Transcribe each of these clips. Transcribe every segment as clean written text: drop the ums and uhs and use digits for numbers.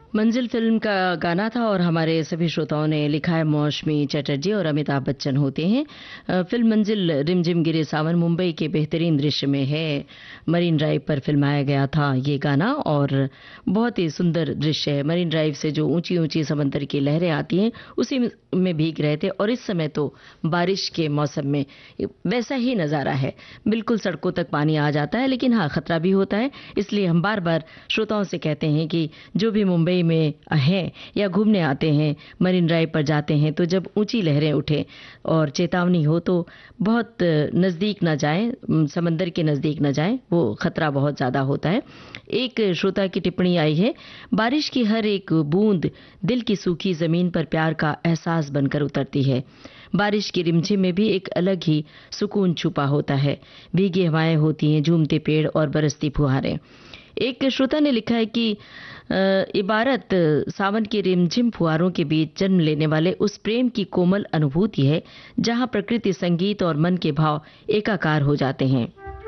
मंजिल फिल्म का गाना था और हमारे सभी श्रोताओं ने लिखा है मौसमी चटर्जी और अमिताभ बच्चन होते हैं। फिल्म मंजिल रिमझिम गिरे सावन मुंबई के बेहतरीन दृश्य में है। मरीन ड्राइव पर फिल्माया गया था ये गाना और बहुत ही सुंदर दृश्य है। मरीन ड्राइव से जो ऊंची ऊंची समंदर की लहरें आती हैं उसी में भीग रहे थे और इस समय तो बारिश के मौसम में वैसा ही नज़ारा है। बिल्कुल सड़कों तक पानी आ जाता है, लेकिन हाँ खतरा भी होता है। इसलिए हम बार बार श्रोताओं से कहते हैं कि जो भी मुंबई में हैं या घूमने आते हैं, मरीन ड्राइव पर जाते हैं, तो जब ऊंची लहरें उठें और चेतावनी हो तो बहुत नज़दीक न जाएं, समंदर के नज़दीक न जाएं, वो खतरा बहुत ज़्यादा होता है। एक श्रोता की टिप्पणी आई है, बारिश की हर एक बूंद दिल की सूखी ज़मीन पर प्यार का एहसास बनकर उतरती है। बारिश की रिमझिम में भी एक अलग ही सुकून छुपा होता है। भीगी हवाएं होती हैं, झूमते पेड़ और बरसती फुहारें। एक श्रोता ने लिखा है कि इबारत सावन के रिमझिम फुहारों के बीच जन्म लेने वाले उस प्रेम की कोमल अनुभूति है जहां प्रकृति, संगीत और मन के भाव एकाकार हो जाते हैं।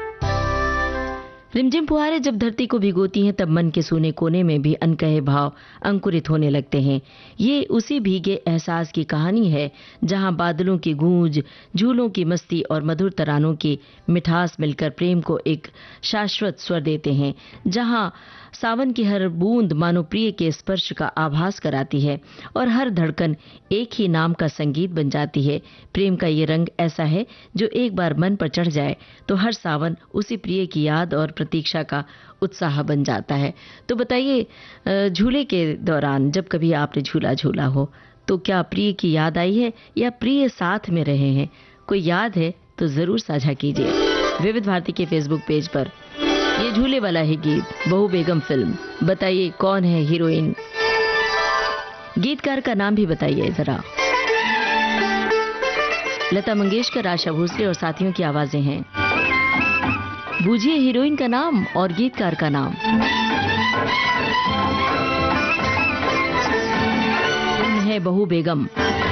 रिमझिम फुहारें जब धरती को भिगोती हैं तब मन के सूने कोने में भी अनकहे भाव अंकुरित होने लगते हैं। ये उसी भीगे एहसास की कहानी है जहां बादलों की गूंज, झूलों की मस्ती और मधुर तरानों की मिठास मिलकर प्रेम को एक शाश्वत स्वर देते हैं। जहां सावन की हर बूंद मानो प्रिय के स्पर्श का आभास कराती है और हर धड़कन एक ही नाम का संगीत बन जाती है। प्रेम का ये रंग ऐसा है जो एक बार मन पर चढ़ जाए तो हर सावन उसी प्रिय की याद और प्रतीक्षा का उत्साह बन जाता है। तो बताइए, झूले के दौरान जब कभी आपने झूला झूला हो तो क्या प्रिय की याद आई है या प्रिय साथ में रहे हैं? कोई याद है तो जरूर साझा कीजिए विविध भारती के फेसबुक पेज पर। ये झूले वाला है गीत, बहू बेगम फिल्म। बताइए कौन है हीरोइन, गीतकार का नाम भी बताइए जरा। लता मंगेशकर, आशा भोसले और साथियों की आवाजें हैं। बूझिए हीरोइन का नाम और गीतकार का नाम। फिल्म है बहू बेगम।